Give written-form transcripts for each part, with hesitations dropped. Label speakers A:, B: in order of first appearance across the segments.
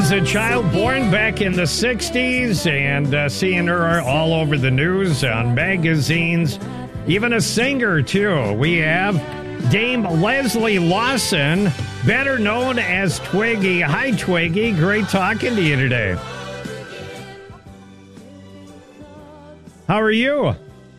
A: was a child born back in the 60s and seeing her all over the news, on magazines, even a singer, too. We have Dame Leslie Lawson, better known as Twiggy. Hi, Twiggy. Great talking to you today. How are you?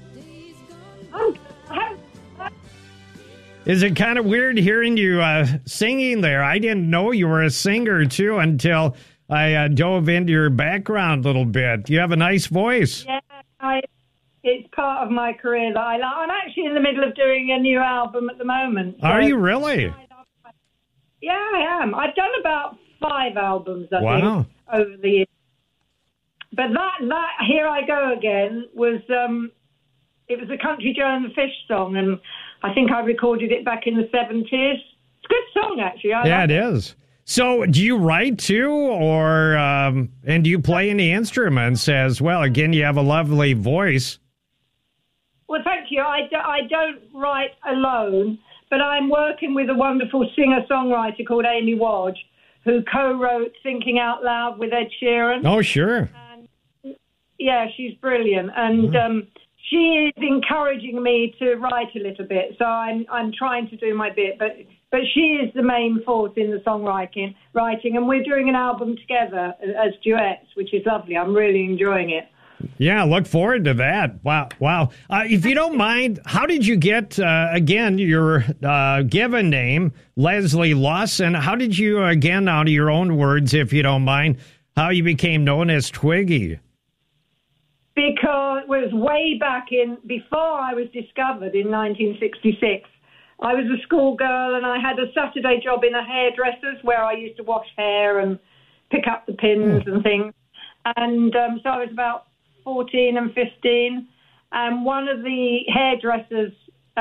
A: Is it kind of weird hearing you singing there? I didn't know you were a singer, too, until I dove into your background a little bit. You have a nice voice.
B: Yeah, it's part of my career that I like. I'm actually in the middle of doing a new album at the moment. So
A: are you really?
B: Yeah, I am. I've done about 5 albums, I
A: wow.
B: think, over the years. But that Here I Go Again was, it was a Country Joe and the Fish song, and I think I recorded it back in the 70s. It's a good song, actually.
A: Yeah, it is. So do you write, too, or and do you play any instruments as well? Again, you have a lovely voice.
B: Well, thank you. I don't write alone, but I'm working with a wonderful singer-songwriter called Amy Wadge, who co-wrote Thinking Out Loud with Ed Sheeran.
A: Oh, sure.
B: And, yeah, she's brilliant. And she is encouraging me to write a little bit, so I'm trying to do my bit. But she is the main force in the songwriting, and we're doing an album together as duets, which is lovely. I'm really enjoying it.
A: Yeah, look forward to that. Wow. If you don't mind, how did you get, again, your given name, Leslie Lawson? How did you, again, out of your own words, if you don't mind, how you became known as Twiggy?
B: Because it was way back before I was discovered in 1966. I was a schoolgirl and I had a Saturday job in a hairdresser's where I used to wash hair and pick up the pins and things. And so I was about 14 and 15, and one of the hairdressers,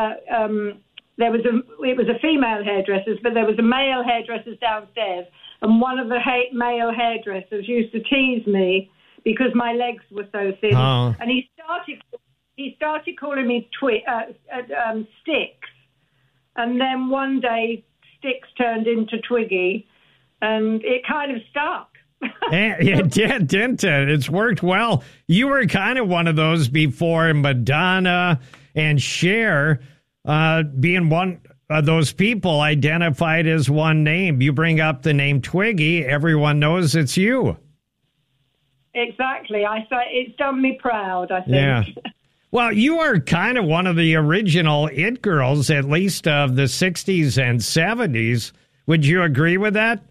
B: it was a female hairdresser, but there was a male hairdresser downstairs, and one of the male hairdressers used to tease me because my legs were so thin, and he started calling me Sticks, and then one day Sticks turned into Twiggy, and it kind of stuck.
A: It did, didn't it? It's worked well. You were kind of one of those before Madonna and Cher being one of those people identified as one name. You bring up the name Twiggy, everyone knows it's you.
B: Exactly. It's done me proud, I think.
A: Yeah. Well, you are kind of one of the original it girls, at least of the 60s and 70s. Would you agree with that?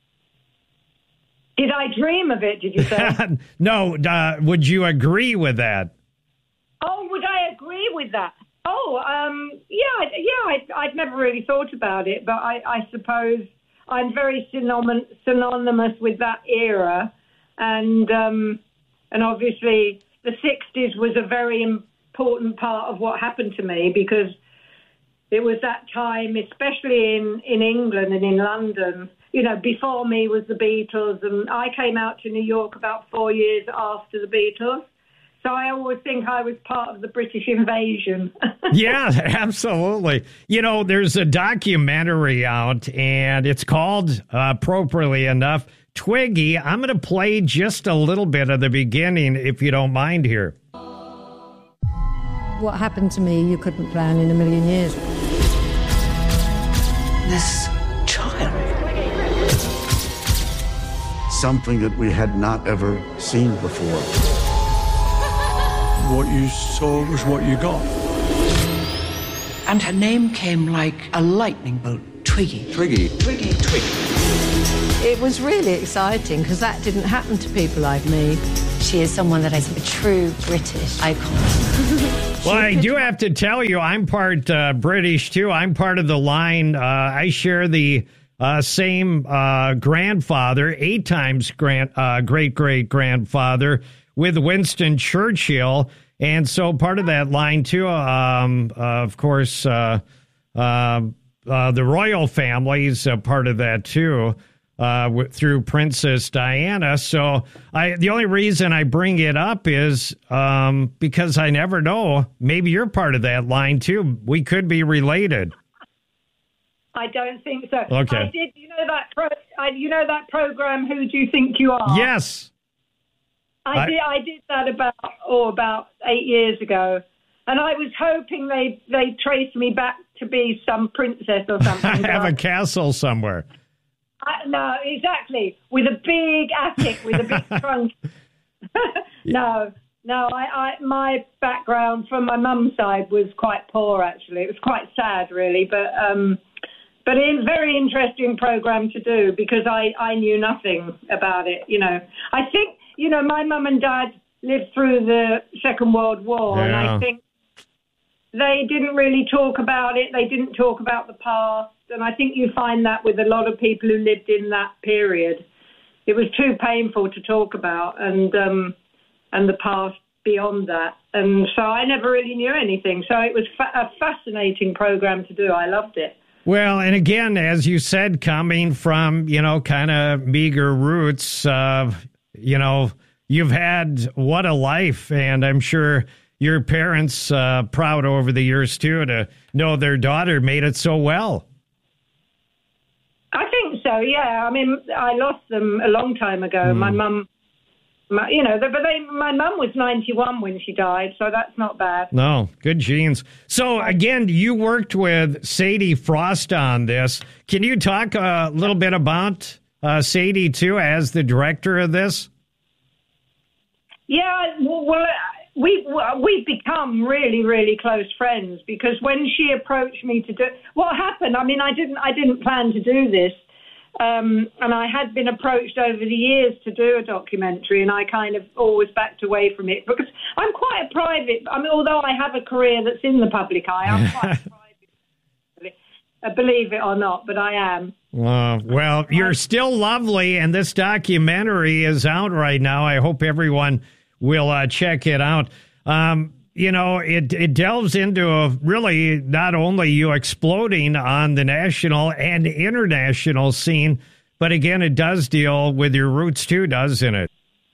B: Did I dream of it, did you say?
A: No, would you agree with that?
B: Oh, would I agree with that? Oh, I'd never really thought about it, but I suppose I'm very synonymous with that era. And obviously the 60s was a very important part of what happened to me because it was that time, especially in England and in London. You know, before me was the Beatles, and I came out to New York about 4 years after the Beatles. So I always think I was part of the British invasion.
A: Yeah, absolutely. You know, there's a documentary out, and it's called, appropriately enough, Twiggy. I'm going to play just a little bit of the beginning, if you don't mind here.
C: What happened to me, you couldn't plan in a million years.
D: This child.
E: Something that we had not ever seen before.
F: What you saw was what you got.
D: And her name came like a lightning bolt. Twiggy.
E: Twiggy.
D: Twiggy. Twiggy.
C: It was really exciting because that didn't happen to people like me.
G: She is someone that is a true British icon.
A: Well, I do have to tell you, I'm part British, too. I'm part of the line. I share the same grandfather, 8 times great-great-grandfather, with Winston Churchill. And so part of that line, too, of course, the royal family is a part of that, too. Through Princess Diana. So the only reason I bring it up is because I never know. Maybe you're part of that line, too. We could be related.
B: I don't think so.
A: Okay.
B: I did. You know that program, Who Do You Think You Are?
A: Yes.
B: I did that about 8 years ago, and I was hoping they traced me back to be some princess or something.
A: Have a castle somewhere.
B: No, exactly, with a big attic with a big trunk. No. My background from my mum's side was quite poor. Actually, it was quite sad, really, but a very interesting program to do because I knew nothing about it. I think. My mum and dad lived through the Second World War, and I think they didn't really talk about it. They didn't talk about the past, and I think you find that with a lot of people who lived in that period. It was too painful to talk about, and the past beyond that. And so I never really knew anything. So it was a fascinating program to do. I loved it.
A: Well, and again, as you said, coming from, kind of meager roots, you've had what a life, and I'm sure your parents proud over the years, too, to know their daughter made it so well.
B: I think so, yeah. I mean, I lost them a long time ago. My mum, my mum was 91 when she died, so that's not bad.
A: No, good genes. So, again, you worked with Sadie Frost on this. Can you talk a little bit about Sadie, too, as the director of this?
B: Yeah, well, we've become really, really close friends because when she approached me to do what happened, I mean, I didn't plan to do this, and I had been approached over the years to do a documentary, and I kind of always backed away from it because I'm quite a private. I mean, although I have a career that's in the public eye, I'm quite private. Believe it or not, but I am.
A: Well, you're still lovely, and this documentary is out right now. I hope everyone will check it out. It delves into really not only you exploding on the national and international scene, but again, it does deal with your roots too, doesn't it?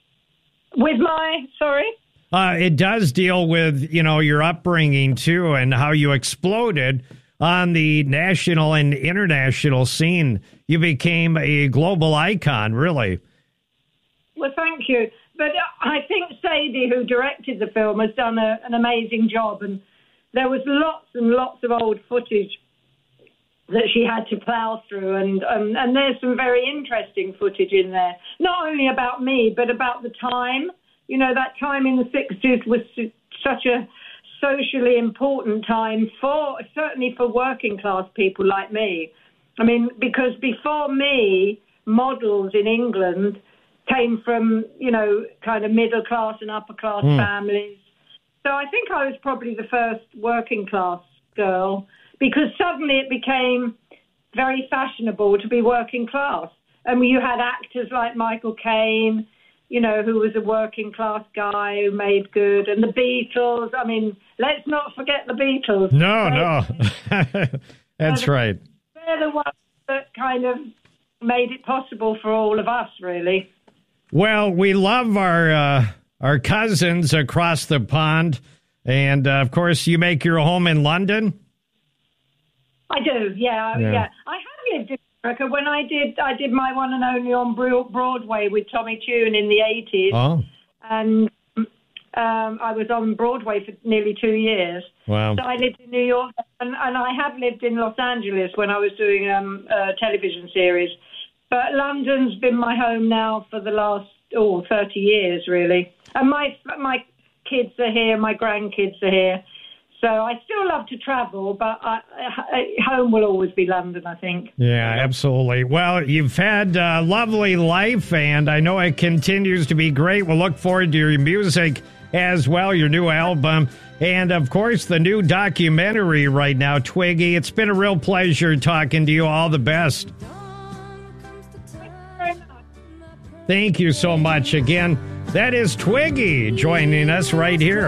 A: It does deal with, your upbringing too and how you exploded on the national and international scene. You became a global icon, really.
B: Well, thank you. But I think Sadie, who directed the film, has done an amazing job. And there was lots and lots of old footage that she had to plough through. And there's some very interesting footage in there, not only about me, but about the time. That time in the 60s was such a socially important time certainly for working class people like me. I mean, because before me, models in England came from, kind of middle class and upper class families. So I think I was probably the first working class girl because suddenly it became very fashionable to be working class. I mean, you had actors like Michael Caine, who was a working class guy who made good, and the Beatles. I mean, let's not forget the Beatles.
A: No. That's right.
B: They're the ones that kind of made it possible for all of us, really.
A: Well, we love our cousins across the pond, and of course, you make your home in London.
B: I do, yeah. I have lived in America. When I did my one and only on Broadway with Tommy Tune in the 80s.
A: Oh.
B: And I was on Broadway for nearly 2 years.
A: Wow.
B: So I lived in New York, and I have lived in Los Angeles when I was doing a television series. But London's been my home now for the last 30 years, really. And my kids are here, my grandkids are here. So I still love to travel, but home will always be London, I think.
A: Yeah, absolutely. Well, you've had a lovely life, and I know it continues to be great. We'll look forward to your music as well, your new album, and, of course, the new documentary right now, Twiggy. It's been a real pleasure talking to you. All the best. Thank you so much. Again, that is Twiggy joining us right here.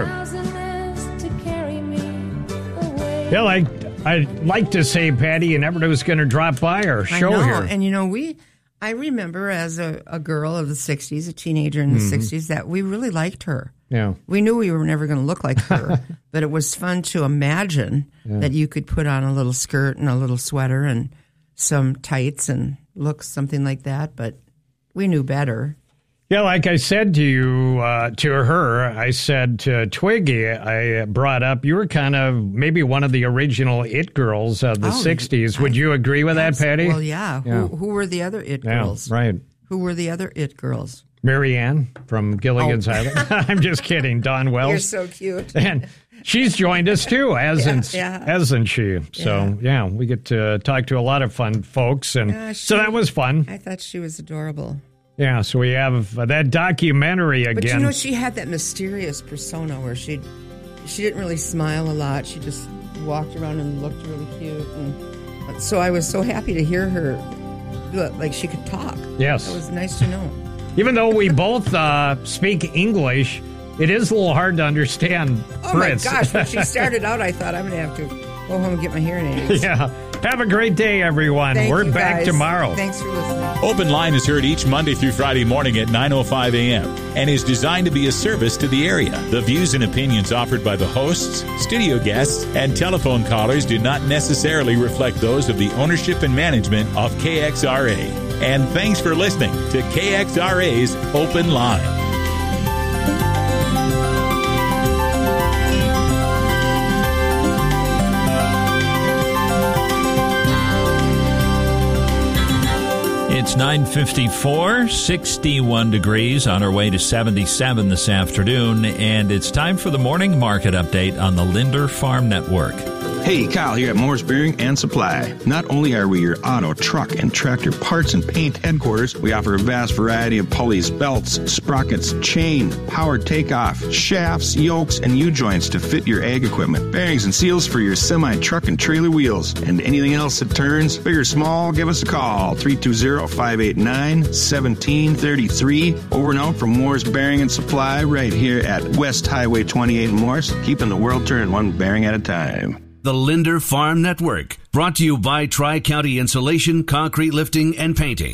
A: Yeah, I'd like to say, Patty, you never knew was going to drop by our show here.
C: And, I remember as a girl of the 60s, a teenager in the 60s, that we really liked her.
A: Yeah.
C: We knew we were never going to look like her, but it was fun to imagine that you could put on a little skirt and a little sweater and some tights and looks, something like that, but we knew better.
A: Yeah, like I said to you, to her, I said to Twiggy, I brought up, you were kind of maybe one of the original it girls of the 60s. Would you agree with that, Patty?
C: Well, yeah. Who were the other it girls?
A: Right.
C: Who were the other it girls?
A: Marianne from Gilligan's Island. I'm just kidding. Dawn Wells.
C: You're so cute.
A: And she's joined us too, hasn't she? So, we get to talk to a lot of fun folks. And so that was fun.
C: I thought she was adorable.
A: Yeah, so we have that documentary again.
C: But she had that mysterious persona where she didn't really smile a lot. She just walked around and looked really cute. And so I was so happy to hear her do it, like she could talk.
A: Yes.
C: It was nice to know.
A: Even though we both speak English, it is a little hard to understand Fritz.
C: Oh, my gosh. When she started out, I thought I'm going to have to go home and get my hearing aids.
A: Yeah. Have a great day, everyone. We're back tomorrow.
C: Thanks for listening.
H: Open Line is heard each Monday through Friday morning at 9:05 a.m. and is designed to be a service to the area. The views and opinions offered by the hosts, studio guests, and telephone callers do not necessarily reflect those of the ownership and management of KXRA. And thanks for listening to KXRA's Open Line.
I: It's 9:54, 61 degrees, on our way to 77 this afternoon, and it's time for the morning market update on the Linder Farm Network.
J: Hey, Kyle here at Moore's Bearing and Supply. Not only are we your auto, truck, and tractor parts and paint headquarters, we offer a vast variety of pulleys, belts, sprockets, chain, power takeoff, shafts, yokes, and U-joints to fit your ag equipment, bearings and seals for your semi, truck, and trailer wheels, and anything else that turns. Big or small, give us a call, 320-589-1733. Over and out from Moore's Bearing and Supply right here at West Highway 28 in Morris, keeping the world turning one bearing at a time.
K: The Linder Farm Network, brought to you by Tri-County Insulation, Concrete Lifting, and Painting.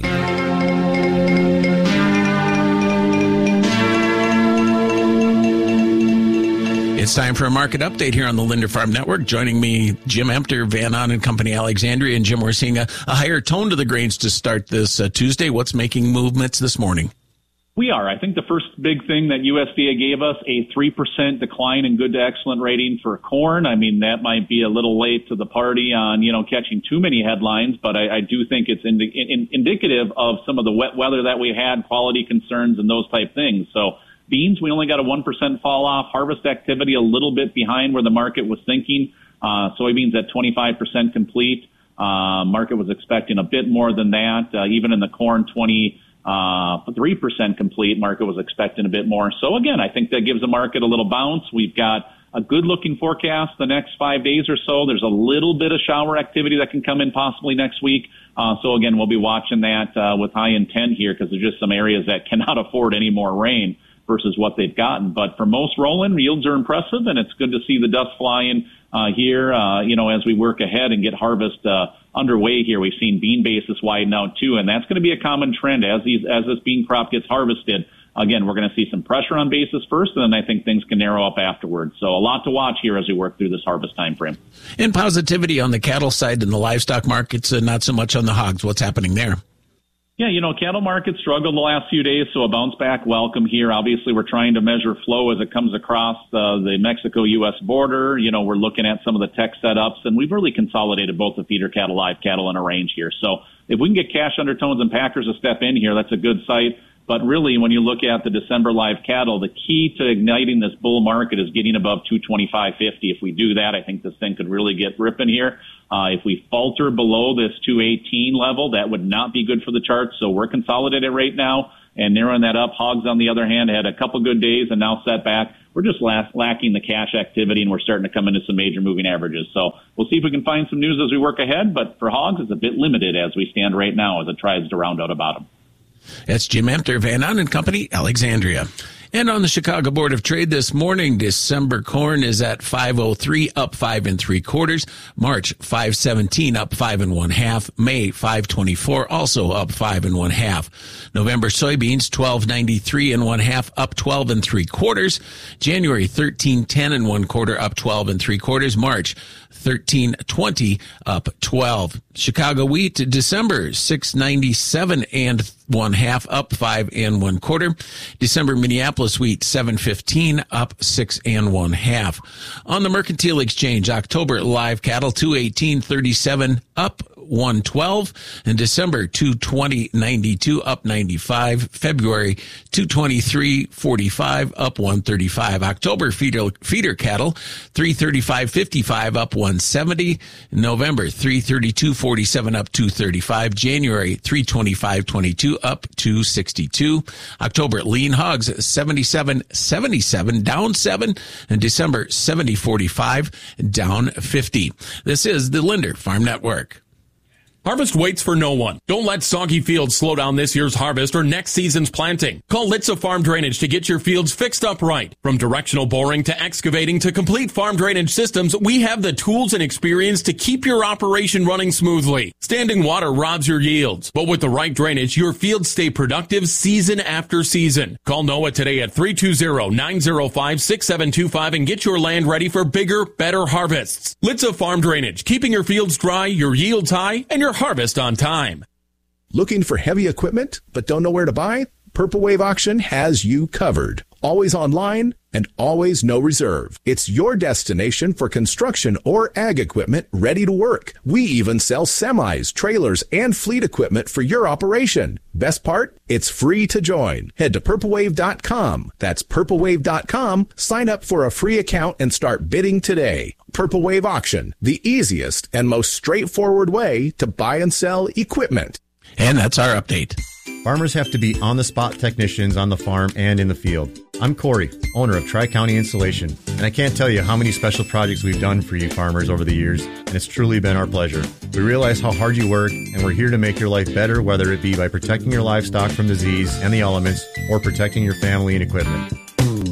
L: It's time for a market update here on the Linder Farm Network. Joining me, Jim Empter, Van Ahn & Company, Alexandria. And Jim, we're seeing a higher tone to the grains to start this Tuesday. What's making movements this morning?
M: We are. I think the first big thing that USDA gave us, a 3% decline in good to excellent rating for corn. I mean, that might be a little late to the party on, catching too many headlines, but I do think it's indicative of some of the wet weather that we had, quality concerns, and those type things. So beans, we only got a 1% fall off. Harvest activity a little bit behind where the market was thinking. Soybeans at 25% complete. Market was expecting a bit more than that. Even in the corn, 3% complete. Market was expecting a bit more. So again, I think that gives the market a little bounce. We've got a good looking forecast the next 5 days or so. There's a little bit of shower activity that can come in possibly next week. So again, we'll be watching that with high intent here because there's just some areas that cannot afford any more rain versus what they've gotten. But for most rolling, yields are impressive, and it's good to see the dust flying here, as we work ahead and get harvest underway here. We've seen bean basis widen out too, and that's going to be a common trend as this bean crop gets harvested. Again, we're going to see some pressure on basis first, and then I think things can narrow up afterwards. So a lot to watch here as we work through this harvest time frame.
L: And positivity on the cattle side and the livestock markets, not so much on the hogs. What's happening there?
M: Yeah, cattle market struggled the last few days, so a bounce back welcome here. Obviously, we're trying to measure flow as it comes across the Mexico-U.S. border. We're looking at some of the tech setups, and we've really consolidated both the feeder cattle, live cattle in a range here. So if we can get cash undertones and packers to step in here, that's a good sight. But really, when you look at the December live cattle, the key to igniting this bull market is getting above 225.50. If we do that, I think this thing could really get ripping here. If we falter below this 218 level, that would not be good for the chart. So we're consolidated right now and narrowing that up. Hogs, on the other hand, had a couple good days and now set back. We're just lacking the cash activity, and we're starting to come into some major moving averages. So we'll see if we can find some news as we work ahead. But for hogs, it's a bit limited as we stand right now as it tries to round out a bottom.
L: That's Jim Empter, Van Ahn & Company, Alexandria. And on the Chicago Board of Trade this morning, December corn is at 503, up 5 3/4. March 517, up 5 1/2. May 524, also up 5 1/2. November soybeans 1293 1/2, up 12 3/4. January 1310 1/4, up 12 3/4. March 1320, up 12. Chicago wheat, December 697 1/2, up 5 1/4. December Minneapolis wheat 715, up 6 1/2. On the Mercantile Exchange, October live cattle 218.37, up 112. In December 220.92, up 95. February 223.45, up 135. October feeder cattle 335.55, up 170. November 332.47, up 235. January 325.22, up 262. October lean hogs 77.77, down 7. And December 70.45, down 50. This is the Linder Farm Network.
N: Harvest waits for no one. Don't let soggy fields slow down this year's harvest or next season's planting. Call Litza Farm Drainage to get your fields fixed up right. From directional boring to excavating to complete farm drainage systems, we have the tools and experience to keep your operation running smoothly. Standing water robs your yields, but with the right drainage, your fields stay productive season after season. Call Noah today at 320-905-6725 and get your land ready for bigger, better harvests. Litza Farm Drainage, keeping your fields dry, your yields high, and your harvest on time.
O: Looking for heavy equipment but don't know where to buy? Purple Wave Auction has you covered. Always online and always no reserve. It's your destination for construction or ag equipment ready to work. We even sell semis, trailers, and fleet equipment for your operation. Best part? It's free to join. Head to purplewave.com. That's purplewave.com. Sign up for a free account and start bidding today. Purple Wave Auction, the easiest and most straightforward way to buy and sell equipment.
L: And that's our update.
P: Farmers have to be on-the-spot technicians on the farm and in the field. I'm Corey, owner of Tri-County Insulation, and I can't tell you how many special projects we've done for you farmers over the years, and it's truly been our pleasure. We realize how hard you work, and we're here to make your life better, whether it be by protecting your livestock from disease and the elements, or protecting your family and equipment.